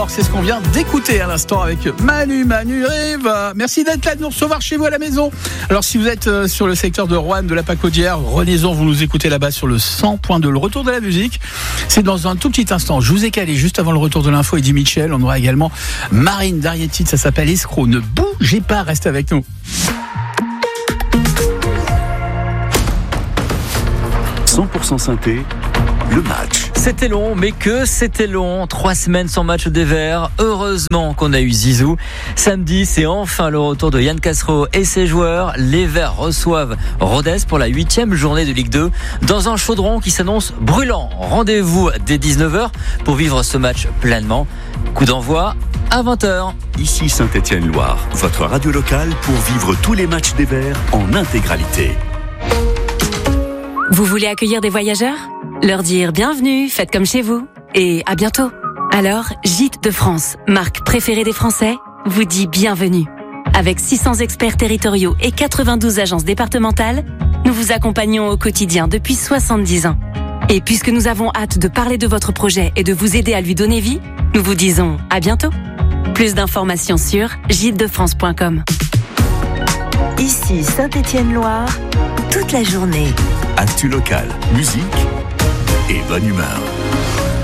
sport. C'est ce qu'on vient d'écouter à l'instant avec Manu Rive. Merci d'être là, de nous recevoir chez vous à la maison. Alors si vous êtes sur le secteur de Roanne, de la Pacaudière, Renaison, vous nous écoutez là-bas sur le 100.2. Le retour de la musique, c'est dans un tout petit instant. Je vous ai calé juste avant le retour de l'info Eddie Mitchell. On aura également Marine Darietti, ça s'appelle Escroc. Ne bougez pas, restez avec nous. 100% synthé, le match. C'était long, mais que c'était long. 3 semaines sans match des Verts. Heureusement qu'on a eu Zizou. Samedi, c'est enfin le retour de Yann Cassereau et ses joueurs. Les Verts reçoivent Rodez pour la 8e journée de Ligue 2 dans un chaudron qui s'annonce brûlant. Rendez-vous dès 19h pour vivre ce match pleinement. Coup d'envoi à 20h. Ici Saint-Étienne-Loire, votre radio locale pour vivre tous les matchs des Verts en intégralité. Vous voulez accueillir des voyageurs ? Leur dire bienvenue, faites comme chez vous et à bientôt. Alors, Gîtes de France, marque préférée des Français, vous dit bienvenue. Avec 600 experts territoriaux et 92 agences départementales, nous vous accompagnons au quotidien depuis 70 ans. Et puisque nous avons hâte de parler de votre projet et de vous aider à lui donner vie, nous vous disons à bientôt. Plus d'informations sur gîtesdefrance.com. Ici Saint-Étienne-Loire, toute la journée. Actu local, musique et bonne humeur.